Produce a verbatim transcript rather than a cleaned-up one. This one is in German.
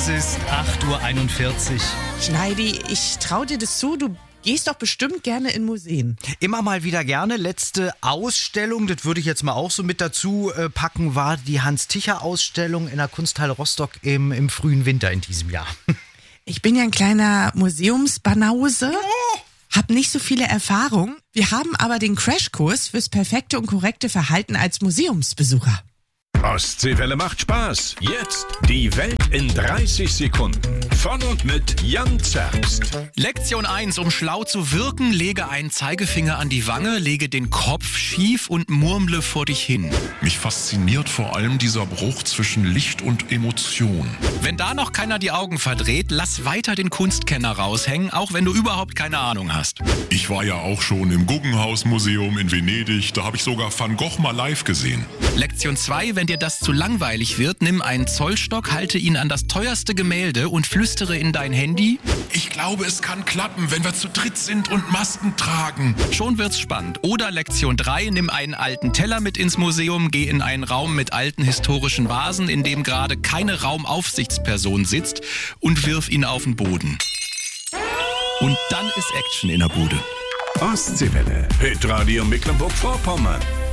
Es ist acht Uhr einundvierzig. Schneidi, ich trau dir das zu, du gehst doch bestimmt gerne in Museen. Immer mal wieder gerne. Letzte Ausstellung, das würde ich jetzt mal auch so mit dazu äh, packen, war die Hans-Ticher-Ausstellung in der Kunsthalle Rostock im, im frühen Winter in diesem Jahr. Ich bin ja ein kleiner Museumsbanause, hab nicht so viele Erfahrungen. Wir haben aber den Crashkurs fürs perfekte und korrekte Verhalten als Museumsbesucher. Ostseewelle macht Spaß. Jetzt die Welt in dreißig Sekunden. Von und mit Jan Zerbst. Lektion eins. Um schlau zu wirken, lege einen Zeigefinger an die Wange, lege den Kopf schief und murmle vor dich hin. Mich fasziniert vor allem dieser Bruch zwischen Licht und Emotion. Wenn da noch keiner die Augen verdreht, lass weiter den Kunstkenner raushängen, auch wenn du überhaupt keine Ahnung hast. Ich war ja auch schon im Guggenhaus-Museum in Venedig. Da habe ich sogar Van Gogh mal live gesehen. Lektion zwei. Wenn dir das zu langweilig wird, nimm einen Zollstock, halte ihn an das teuerste Gemälde und flüstere in dein Handy. Ich glaube, es kann klappen, wenn wir zu dritt sind und Masken tragen. Schon wird's spannend. Oder Lektion drei. Nimm einen alten Teller mit ins Museum, geh in einen Raum mit alten historischen Vasen, in dem gerade keine Raumaufsichtsperson sitzt, und wirf ihn auf den Boden. Und dann ist Action in der Bude. Ostseewelle. Hitradio Mecklenburg-Vorpommern.